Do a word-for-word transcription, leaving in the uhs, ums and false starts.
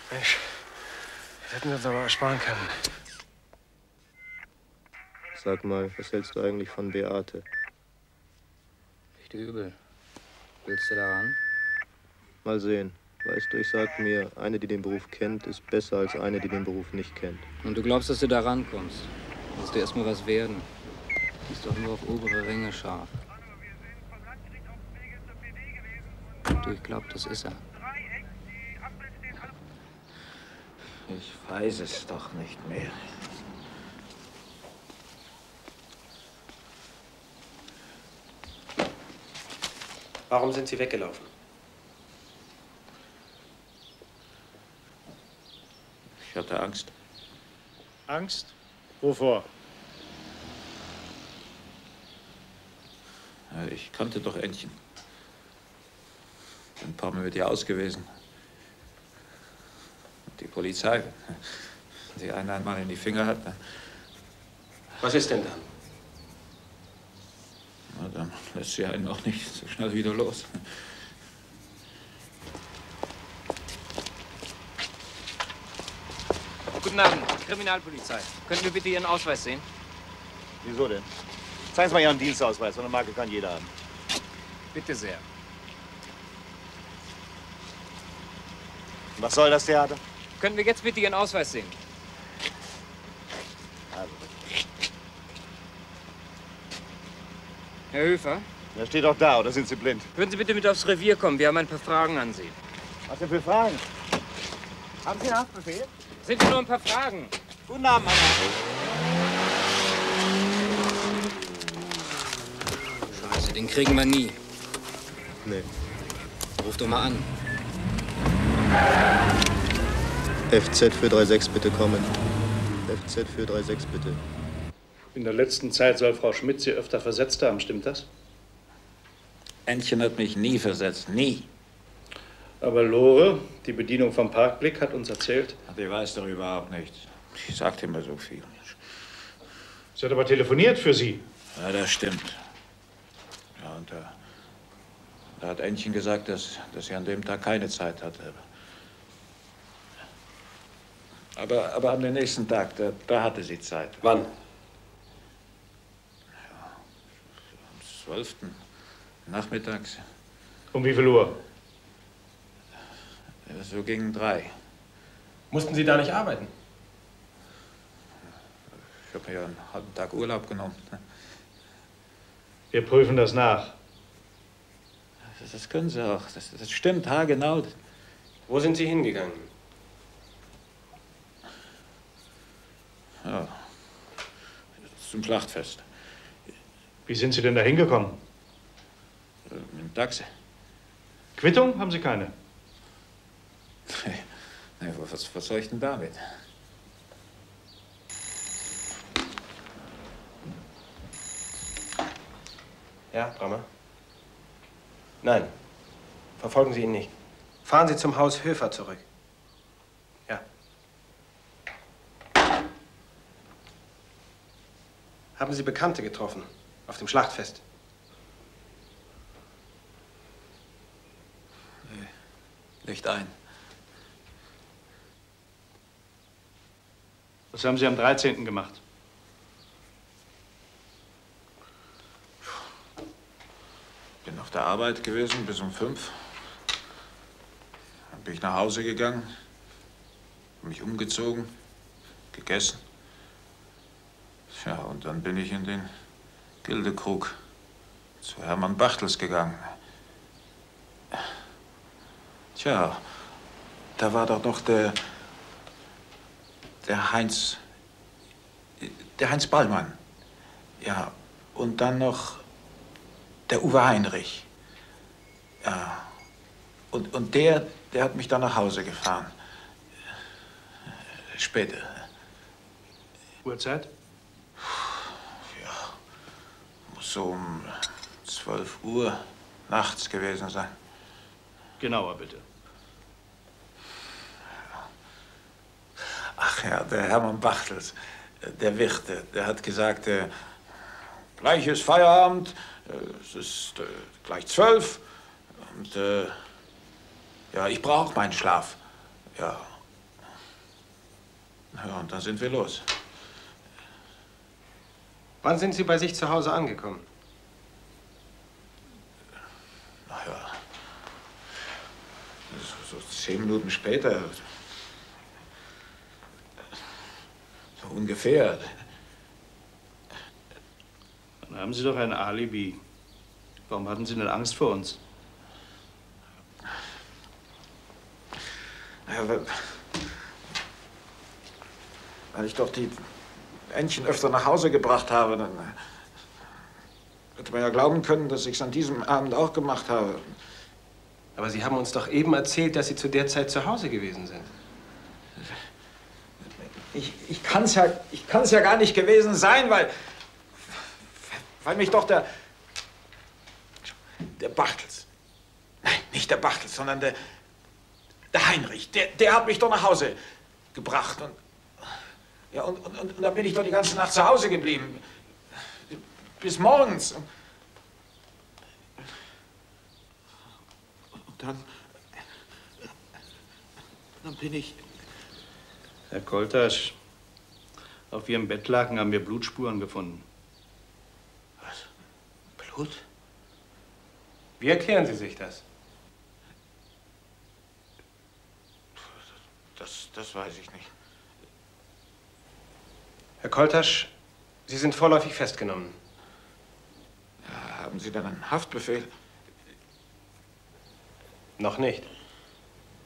Mensch, das hätten wir uns aber ersparen können. Sag mal, was hältst du eigentlich von Beate? Nicht übel. Willst du daran? Mal sehen. Weißt du, ich sag mir, eine, die den Beruf kennt, ist besser als eine, die den Beruf nicht kennt. Und du glaubst, dass du da rankommst? Musst du erst mal was werden. Bist doch nur auf obere Ränge scharf. Du, ich glaub, das ist er. Ich weiß es doch nicht mehr. Warum sind Sie weggelaufen? Ich hatte Angst. Angst? Wovor? Ich kannte doch Entchen. Ein paar Mal mit ihr aus gewesen. Die Polizei, wenn sie einen einmal in die Finger hat. Was ist denn dann? Na, dann lässt sie einen auch nicht so schnell wieder los. Guten Abend, Kriminalpolizei. Könnten wir bitte Ihren Ausweis sehen? Wieso denn? Zeigen Sie mal Ihren Dienstausweis, so eine Marke kann jeder haben. Bitte sehr. Was soll das Theater? Könnten wir jetzt bitte Ihren Ausweis sehen? Also. Herr Höfer? Der steht doch da, oder sind Sie blind? Würden Sie bitte mit aufs Revier kommen? Wir haben ein paar Fragen an Sie. Was denn für Fragen? Haben Sie einen Haftbefehl? Sind nur ein paar Fragen. Guten Abend, Mann. Scheiße, den kriegen wir nie. Nee. Ruf doch mal an. F Z für drei sechs bitte kommen. F Z für drei sechs bitte. In der letzten Zeit soll Frau Schmidt Sie öfter versetzt haben, stimmt das? Entchen hat mich nie versetzt, nie. Aber Lore, die Bedienung vom Parkblick, hat uns erzählt. Die weiß doch überhaupt nichts. Sie sagt immer so viel. Sie hat aber telefoniert für Sie. Ja, das stimmt. Ja, und da, da hat Entchen gesagt, dass, dass sie an dem Tag keine Zeit hatte. Aber, aber am nächsten Tag, da, da hatte sie Zeit. Wann? Ja, am zwölften nachmittags. Um wie viel Uhr? Ja, so gegen drei. Mussten Sie da nicht arbeiten? Ich habe mir ja einen halben Tag Urlaub genommen. Wir prüfen das nach. Das, das können Sie auch. Das, das stimmt haargenau. Wo sind Sie hingegangen? Ja, zum Schlachtfest. Wie sind Sie denn da hingekommen? Mit dem Taxi. Quittung haben Sie keine? Nee, was, was soll ich denn damit? Ja, Brammer? Nein. Verfolgen Sie ihn nicht. Fahren Sie zum Haus Höfer zurück. Ja. Haben Sie Bekannte getroffen? Auf dem Schlachtfest? Nee, Licht ein. Was haben Sie am dreizehnten gemacht? Bin auf der Arbeit gewesen bis um fünf. Dann bin ich nach Hause gegangen, mich umgezogen, gegessen. Ja, und dann bin ich in den Gildekrug zu Hermann Bachtels gegangen. Tja, da war doch noch der, der Heinz, der Heinz Ballmann. Ja, und dann noch der Uwe Heinrich. Ja, und, und der, der hat mich dann nach Hause gefahren. Später. Uhrzeit? Ja, muss so um zwölf Uhr nachts gewesen sein. Genauer bitte. Ach ja, der Hermann Bachtels, der Wirt, der hat gesagt, äh, gleich ist Feierabend, äh, es ist äh, gleich zwölf und äh, ja, ich brauche meinen Schlaf. Ja, Ja, und dann sind wir los. Wann sind Sie bei sich zu Hause angekommen? Na ja, so, so zehn Minuten später. So ungefähr. Dann haben Sie doch ein Alibi. Warum hatten Sie denn Angst vor uns? Ja, weil, weil ich doch die Entchen öfter nach Hause gebracht habe. Dann hätte man ja glauben können, dass ich es an diesem Abend auch gemacht habe. Aber Sie haben uns doch eben erzählt, dass Sie zu der Zeit zu Hause gewesen sind. Ich, ich kann es ja, ich kann's ja gar nicht gewesen sein, weil, weil mich doch der, der Bartels, nein, nicht der Bartels, sondern der, der Heinrich, der, der hat mich doch nach Hause gebracht. Und, ja, und, und, und dann bin ich doch die ganze Nacht zu Hause geblieben. Bis morgens. Und dann, dann bin ich... Herr Koltasch, auf Ihrem Bettlaken haben wir Blutspuren gefunden. Was? Blut? Wie erklären Sie sich das? Das, das weiß ich nicht. Herr Koltasch, Sie sind vorläufig festgenommen. Ja, haben Sie denn einen Haftbefehl? Noch nicht.